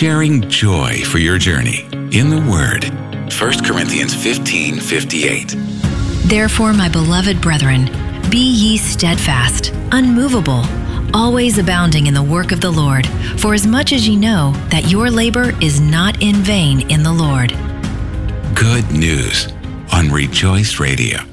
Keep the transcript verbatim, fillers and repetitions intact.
sharing joy for your journey in the Word. First Corinthians fifteen fifty-eight. Therefore, my beloved brethren, be ye steadfast, unmovable, always abounding in the work of the Lord, for as much as ye know that your labor is not in vain in the Lord. Good news on Rejoice Radio.